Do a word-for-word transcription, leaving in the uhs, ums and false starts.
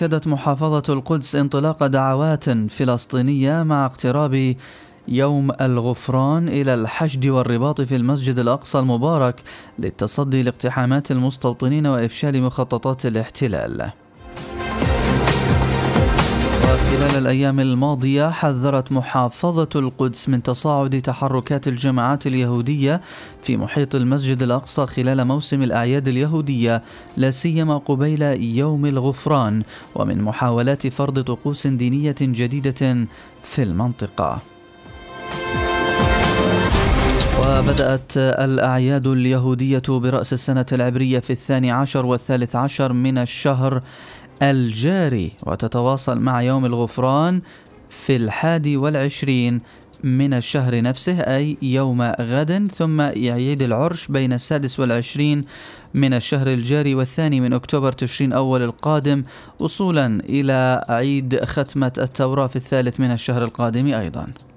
أكدت محافظة القدس انطلاق دعوات فلسطينية مع اقتراب يوم الغفران إلى الحشد والرباط في المسجد الأقصى المبارك للتصدي لاقتحامات المستوطنين وإفشال مخططات الاحتلال. وخلال الأيام الماضية حذرت محافظة القدس من تصاعد تحركات الجماعات اليهودية في محيط المسجد الأقصى خلال موسم الأعياد اليهودية، لا سيما قبيل يوم الغفران، ومن محاولات فرض طقوس دينية جديدة في المنطقة. وبدأت الأعياد اليهودية برأس السنة العبرية في الثاني عشر والثالث عشر من الشهر الجاري، وتتواصل مع يوم الغفران في الحادي والعشرين من الشهر نفسه، أي يوم غد، ثم يعيد العرش بين السادس والعشرين من الشهر الجاري والثاني من أكتوبر تشرين أول القادم، وصولا إلى عيد ختمة التوراة في الثالث من الشهر القادم أيضا.